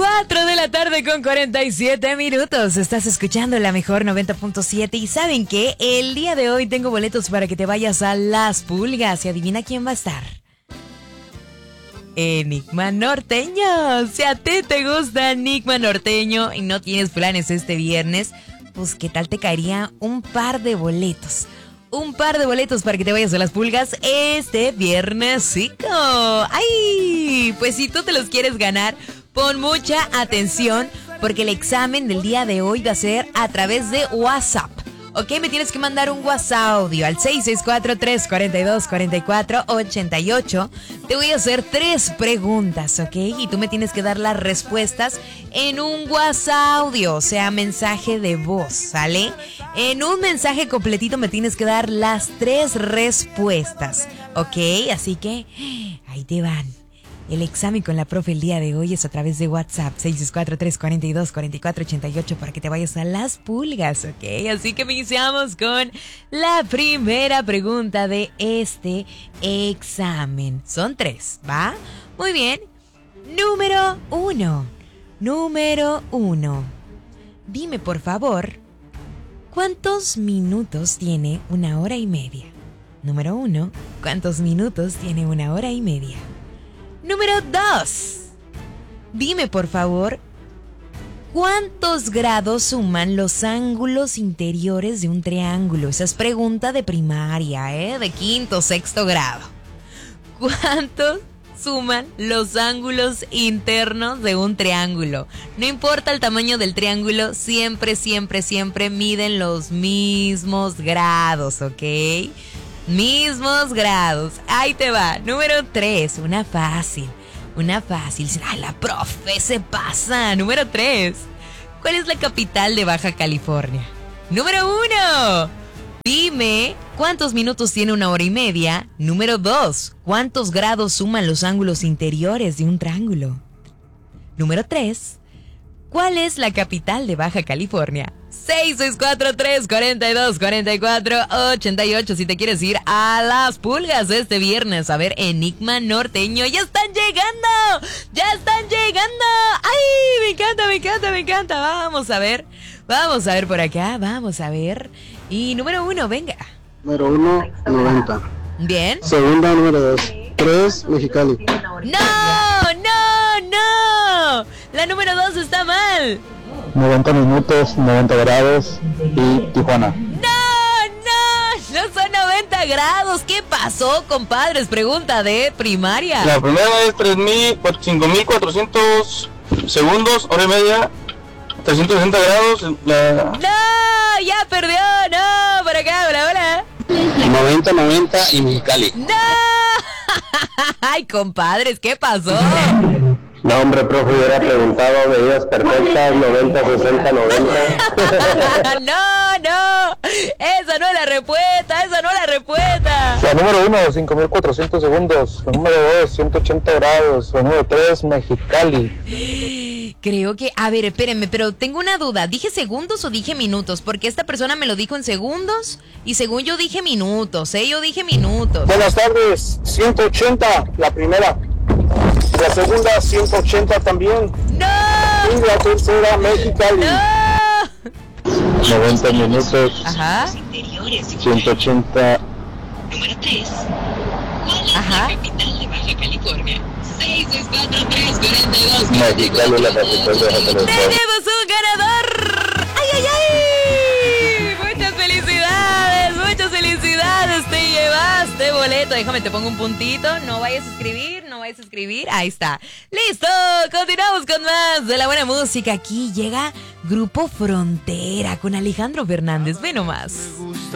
4 de la tarde con 47 minutos. Estás escuchando la mejor 90.7 y ¿saben qué? El día de hoy tengo boletos para que te vayas a Las Pulgas y adivina quién va a estar. Enigma Norteño. Si a ti te gusta Enigma Norteño y no tienes planes este viernes, pues ¿qué tal te caería un par de boletos? Un par de boletos para que te vayas a Las Pulgas este viernesito. ¡Ay! Pues si tú te los quieres ganar, pon mucha atención porque el examen del día de hoy va a ser a través de WhatsApp. Ok, me tienes que mandar un WhatsApp audio al 664-342-4488. Te voy a hacer 3 preguntas, ¿ok? Y tú me tienes que dar las respuestas en un WhatsApp audio, o sea, mensaje de voz, ¿sale? En un mensaje completito me tienes que dar las 3 respuestas, ¿ok? Así que ahí te van. El examen con la profe el día de hoy es a través de WhatsApp 664-342-4488 para que te vayas a Las Pulgas, ¿ok? Así que iniciamos con la primera pregunta de este examen. Son 3, ¿va? Muy bien. Número 1. Dime, por favor, ¿cuántos minutos tiene 1 hora y media? Número 1. ¿Cuántos minutos tiene 1 hora y media? Número 2. Dime, por favor, ¿cuántos grados suman los ángulos interiores de un triángulo? Esa es pregunta de primaria, de 5º, 6º grado. ¿Cuántos suman los ángulos internos de un triángulo? No importa el tamaño del triángulo, siempre miden los mismos grados, ¿ok? Mismos grados. Ahí te va. Número 3. Una fácil. Ay, la profe se pasa. Número 3. ¿Cuál es la capital de Baja California? Número 1. Dime, ¿cuántos minutos tiene 1 hora y media? Número 2. ¿Cuántos grados suman los ángulos interiores de un triángulo? Número 3. ¿Cuál es la capital de Baja California? 664-342-4488 si te quieres ir a Las Pulgas este viernes a ver Enigma Norteño. ¡Ya están llegando! ¡Ay! Me encanta. Vamos a ver por acá, vamos a ver. Y número 1, venga. Número 1, 90. Bien. Segunda, número 2, 3, Mexicali. ¡No! La número 2 está mal. 90 minutos, 90 grados y Tijuana. No son 90 grados. ¿Qué pasó, compadres? Pregunta de primaria. La primera es 5.400 segundos, hora y media, 360 grados. No, ya perdió. No, por acá, hola. 90 y Mexicali. No. Ay, compadres, ¿qué pasó? No, hombre, profe, hubiera preguntado medidas perfectas, 90, 60, 90. No. Esa no es la respuesta. La número 1, 5.400 segundos. La número 2, 180 grados. La número 3, Mexicali. Creo que... A ver, espérenme, pero tengo una duda. ¿Dije segundos o dije minutos? Porque esta persona me lo dijo en segundos y según yo dije minutos, Yo dije minutos. Buenas tardes, 180, la primera. La segunda, 180 también. ¡No! Y la tercera, Mexicali. ¡No! 90 minutos. Ajá. 180. Número 3. ¿Cuál es Ajá. la capital de Baja California? 664-342. Mexicali, la capital de Baja California. ¡Tenemos un ganador! ¡Ay! Muchas felicidades, te llevaste boleto. Déjame, te pongo un puntito, no vayas a escribir, ahí está. ¡Listo! Continuamos con más de la buena música. Aquí llega Grupo Frontera con Alejandro Fernández, ve nomás.